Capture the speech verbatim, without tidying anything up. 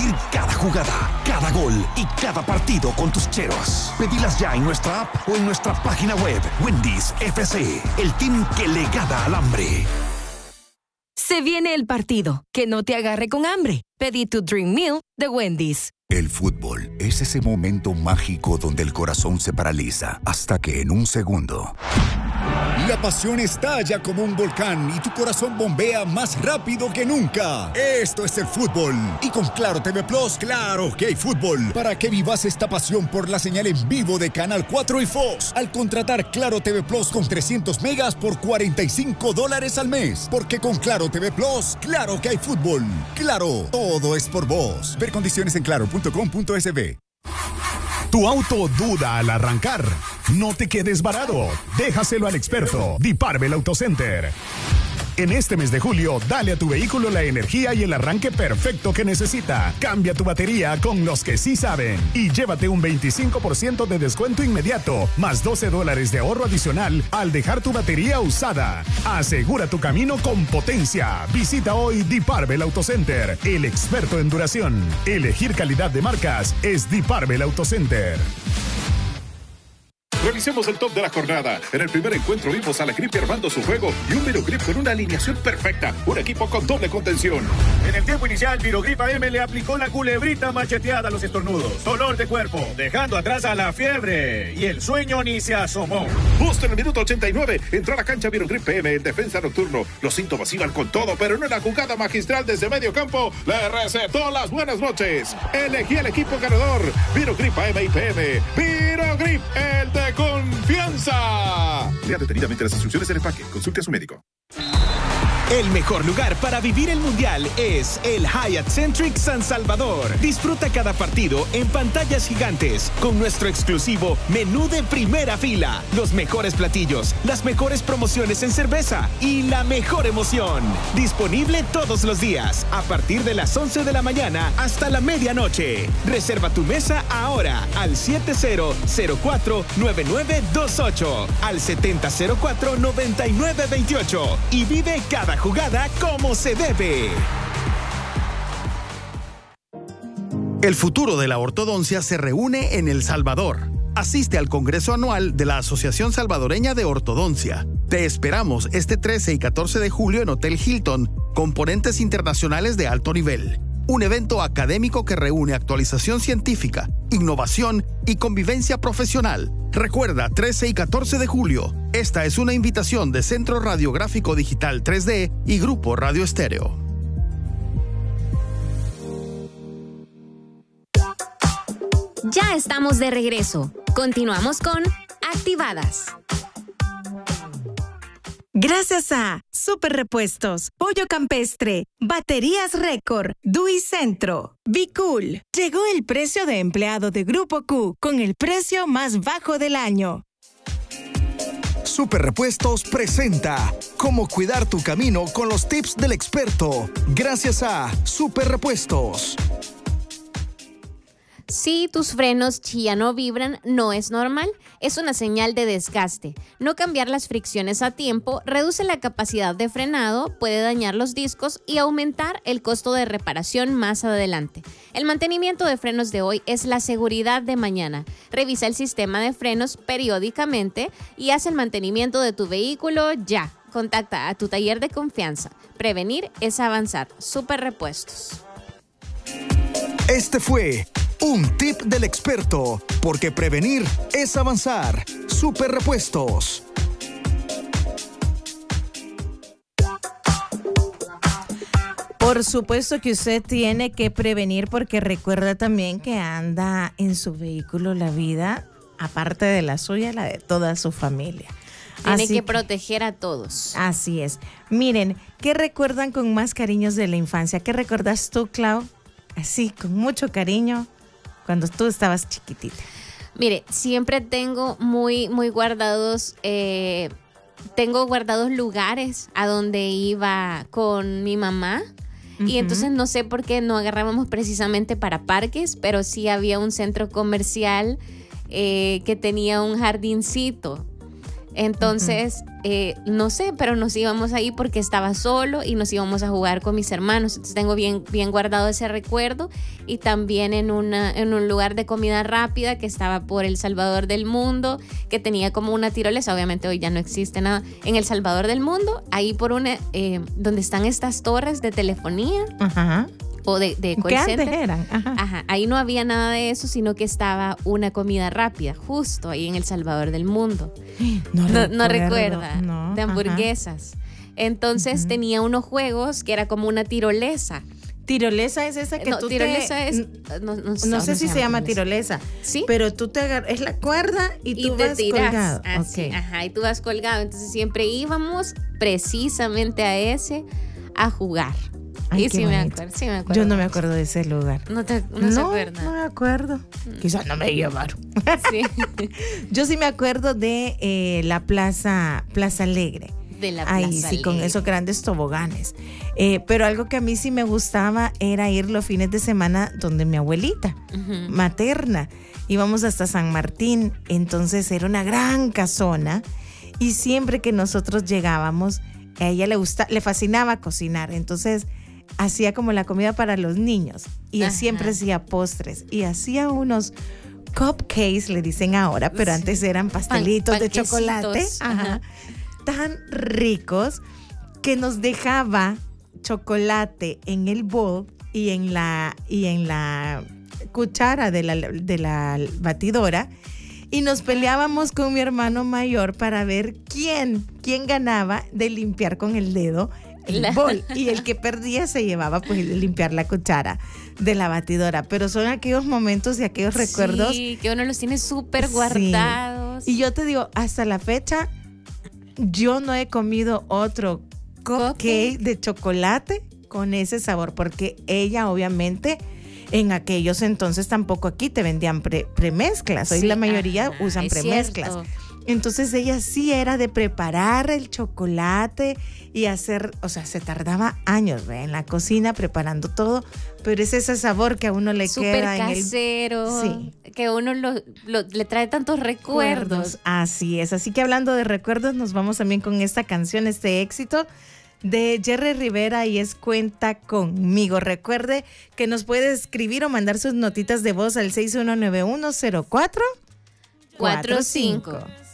vivir cada jugada, cada gol y cada partido con tus cheros. Pedilas ya en nuestra app o en nuestra página web. Wendy's F C, el team que le gana al hambre. Se viene el partido. Que no te agarre con hambre. Pedí tu Dream Meal de Wendy's. El fútbol es ese momento mágico donde el corazón se paraliza hasta que en un segundo la pasión estalla como un volcán y tu corazón bombea más rápido que nunca. Esto es el fútbol. Y con Claro T V Plus, claro que hay fútbol. Para que vivas esta pasión por la señal en vivo de Canal cuatro y Fox. Al contratar Claro T V Plus con trescientos megas por cuarenta y cinco dólares al mes. Porque con Claro T V Plus, claro que hay fútbol. Claro, todo es por vos. Ver condiciones en claro punto com punto es be. ¿Tu auto duda al arrancar? No te quedes varado. Déjaselo al experto, Diparvel Auto Center. En este mes de julio, dale a tu vehículo la energía y el arranque perfecto que necesita. Cambia tu batería con los que sí saben y llévate un veinticinco por ciento de descuento inmediato, más doce dólares de ahorro adicional al dejar tu batería usada. Asegura tu camino con potencia. Visita hoy Diparvel Auto Center, el experto en duración. Elegir calidad de marcas es Diparvel Auto Center. Revisemos el top de la jornada. En el primer encuentro vimos a la Grip armando su juego y un Virogrip con una alineación perfecta. Un equipo con doble contención. En el tiempo inicial, Virogrip A M le aplicó la culebrita macheteada a los estornudos. Dolor de cuerpo, dejando atrás a la fiebre. Y el sueño ni se asomó. Justo en el minuto ochenta y nueve, entró a la cancha Virogrip P M en defensa nocturno. Los síntomas iban con todo, pero en una jugada magistral desde medio campo, le recetó las buenas noches. Elegí el equipo ganador. Virogrip A M y P M. Virogrip, el de confianza. Lea detenidamente las instrucciones del empaque. Consulte a su médico. El mejor lugar para vivir el Mundial es el Hyatt Centric San Salvador. Disfruta cada partido en pantallas gigantes con nuestro exclusivo menú de primera fila, los mejores platillos, las mejores promociones en cerveza y la mejor emoción. Disponible todos los días a partir de las once de la mañana hasta la medianoche. Reserva tu mesa ahora al siete cero cero cuatro nueve nueve dos ocho, al setenta cero cuatro noventa y nueve veintiocho y vive cada jugada como se debe. El futuro de la ortodoncia se reúne en El Salvador. Asiste al Congreso Anual de la Asociación Salvadoreña de Ortodoncia. Te esperamos este trece y catorce de julio en Hotel Hilton, con ponentes internacionales de alto nivel. Un evento académico que reúne actualización científica, innovación y convivencia profesional. Recuerda, trece y catorce de julio. Esta es una invitación de Centro Radiográfico Digital tres D y Grupo Radio Estéreo. Ya estamos de regreso. Continuamos con Activadas. Gracias a Super Repuestos, Pollo Campestre, Baterías Récord, Dui Centro, Be Cool. Llegó el precio de empleado de Grupo Q con el precio más bajo del año. Super Repuestos presenta Cómo cuidar tu camino con los tips del experto. Gracias a Super Repuestos. Si tus frenos chillan o vibran, no es normal, es una señal de desgaste. No cambiar las fricciones a tiempo reduce la capacidad de frenado, puede dañar los discos y aumentar el costo de reparación más adelante. El mantenimiento de frenos de hoy es la seguridad de mañana. Revisa el sistema de frenos periódicamente y haz el mantenimiento de tu vehículo ya. Contacta a tu taller de confianza. Prevenir es avanzar. Super Repuestos. Este fue un tip del experto, porque prevenir es avanzar. Super Repuestos. Por supuesto que usted tiene que prevenir, porque recuerda también que anda en su vehículo la vida, aparte de la suya, la de toda su familia. Tiene Así que proteger a todos. Así es. Miren, ¿qué recuerdan con más cariños de la infancia? ¿Qué recuerdas tú, Clau? Así, con mucho cariño, cuando tú estabas chiquitita. Mire, siempre tengo muy, muy guardados, eh, tengo guardados lugares a donde iba con mi mamá. Uh-huh. Y entonces no sé por qué no agarrábamos precisamente para parques, pero sí había un centro comercial eh, que tenía un jardincito. Entonces, uh-huh. eh, no sé, pero nos íbamos ahí porque estaba solo y nos íbamos a jugar con mis hermanos. Entonces tengo bien, bien guardado ese recuerdo. Y también en, una, en un lugar de comida rápida que estaba por El Salvador del Mundo, que tenía como una tirolesa. Obviamente hoy ya no existe nada. En El Salvador del Mundo, ahí por una, eh, donde están estas torres de telefonía. Ajá. Uh-huh. O de, de call ¿Qué center. antes eran? Ajá. Ajá, ahí no había nada de eso, sino que estaba una comida rápida, justo ahí en El Salvador del Mundo. No, no, recuerdo, no recuerda, no, de hamburguesas. Ajá. Entonces uh-huh. tenía unos juegos que era como una tirolesa. Tirolesa es esa que no, tú tirolesa te... es... No, no, no sé no si se llama, se llama tirolesa. ¿Sí? Pero tú te agarras... Es la cuerda y, y tú te vas tiras, colgado. Así, okay. Ajá, y tú vas colgado. Entonces siempre íbamos precisamente a ese a jugar. Ay, y sí me, acuerdo, sí me acuerdo. Yo no me acuerdo de ese lugar. ¿No, te, no, no se acuerda? No me acuerdo. Mm. Quizás no me llevaron. Sí. Yo sí me acuerdo de eh, la Plaza, Plaza Alegre. De la Plaza Ahí sí, Alegre. con esos grandes toboganes. Eh, pero algo que a mí sí me gustaba era ir los fines de semana donde mi abuelita, uh-huh. materna. Íbamos hasta San Martín. Entonces era una gran casona. Y siempre que nosotros llegábamos, a ella le gusta, le fascinaba cocinar. Entonces hacía como la comida para los niños y Ajá. siempre hacía postres y hacía unos cupcakes, le dicen ahora, pero sí. antes eran pastelitos Pan, de chocolate, Ajá. Ajá. tan ricos que nos dejaba chocolate en el bowl y en la, y en la cuchara de la, de la batidora. Y nos peleábamos con mi hermano mayor para ver quién, quién ganaba de limpiar con el dedo el la... bol. Y el que perdía se llevaba pues limpiar la cuchara de la batidora. Pero son aquellos momentos y aquellos sí, recuerdos. Sí, que uno los tiene súper guardados. Sí. Y yo te digo, hasta la fecha, yo no he comido otro cupcake de chocolate con ese sabor. Porque ella obviamente... En aquellos entonces tampoco aquí te vendían pre, premezclas. Hoy sí, la mayoría ajá, usan premezclas. Cierto. Entonces ella sí era de preparar el chocolate y hacer, o sea, se tardaba años, ¿ve? En la cocina preparando todo, pero es ese sabor que a uno le Súper queda casero, en el... Sí. Que a uno lo, lo, le trae tantos recuerdos. recuerdos. Así es, así que hablando de recuerdos, nos vamos también con esta canción, este éxito de Jerry Rivera y es Cuenta Conmigo. Recuerde que nos puede escribir o mandar sus notitas de voz al seis uno nueve uno cero cuatro cuatro cinco.